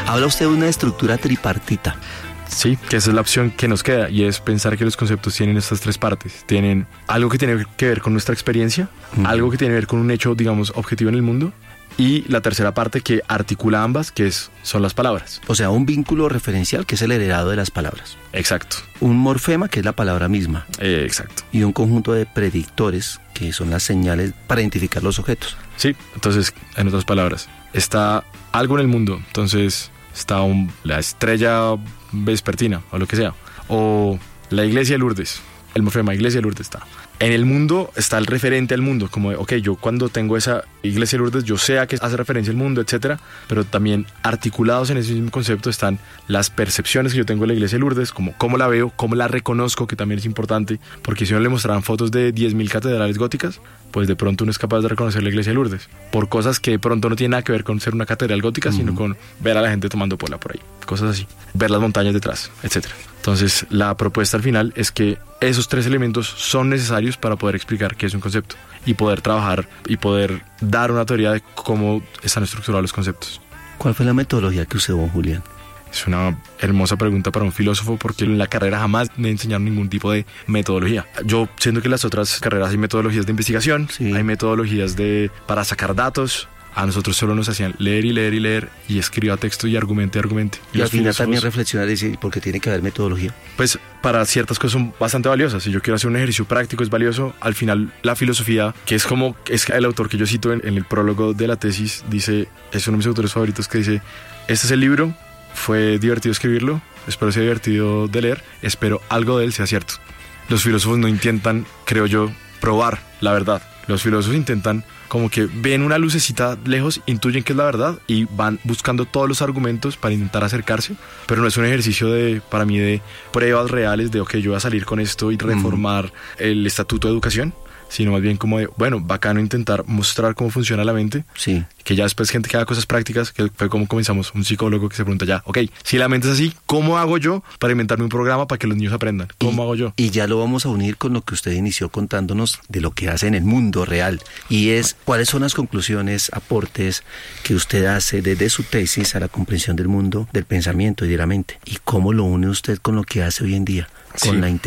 Habla usted de una estructura tripartita. Sí, que esa es la opción que nos queda, y es pensar que los conceptos tienen estas tres partes. Tienen algo que tiene que ver con nuestra experiencia, algo que tiene que ver con un hecho, digamos, objetivo en el mundo, y la tercera parte que articula ambas, que son las palabras. O sea, un vínculo referencial que es el heredado de las palabras. Exacto. Un morfema que es la palabra misma. Exacto. Y un conjunto de predictores que son las señales para identificar los objetos. Sí, entonces, en otras palabras, está algo en el mundo, entonces está la estrella vespertina o lo que sea, o la iglesia de Lourdes, el morfema iglesia de Lourdes está. En el mundo está el referente al mundo, como yo cuando tengo esa iglesia de Lourdes, yo sé a qué hace referencia al mundo, etcétera, pero también articulados en ese mismo concepto están las percepciones que yo tengo de la iglesia de Lourdes, como cómo la veo, cómo la reconozco, que también es importante, porque si uno le mostraran fotos de 10.000 catedrales góticas, pues de pronto uno es capaz de reconocer la iglesia de Lourdes, por cosas que de pronto no tienen nada que ver con ser una catedral gótica, sino con ver a la gente tomando pola por ahí, cosas así, ver las montañas detrás, etcétera. Entonces, la propuesta al final es que esos tres elementos son necesarios para poder explicar qué es un concepto y poder trabajar y poder dar una teoría de cómo están estructurados los conceptos. ¿Cuál fue la metodología que usó Julián? Es una hermosa pregunta para un filósofo, porque en la carrera jamás me enseñaron ningún tipo de metodología. Yo siento que en las otras carreras hay metodologías de investigación, hay metodologías para sacar datos. A nosotros solo nos hacían leer y leer y leer, y escriba texto y argumente. Y al final también reflexionar y decir, ¿por qué tiene que haber metodología? Pues para ciertas cosas son bastante valiosas. Si yo quiero hacer un ejercicio práctico es valioso. Al final la filosofía, que es el autor que yo cito en el prólogo de la tesis, dice, es uno de mis autores favoritos, que dice, este es el libro, fue divertido escribirlo, espero sea divertido de leer, espero algo de él sea cierto. Los filósofos no intentan, creo yo, probar la verdad. Los filósofos intentan como que ven una lucecita lejos, intuyen que es la verdad y van buscando todos los argumentos para intentar acercarse, pero no es un ejercicio para mí de pruebas reales de yo voy a salir con esto y reformar el estatuto de educación, sino más bien como de, bacano intentar mostrar cómo funciona la mente, sí, que ya después gente que haga cosas prácticas, que fue como comenzamos, un psicólogo que se pregunta ya, si la mente es así, ¿cómo hago yo para inventarme un programa para que los niños aprendan? ¿Cómo hago yo? Y ya lo vamos a unir con lo que usted inició contándonos de lo que hace en el mundo real, y es cuáles son las conclusiones, aportes que usted hace desde su tesis a la comprensión del mundo, del pensamiento y de la mente, y cómo lo une usted con lo que hace hoy en día, con la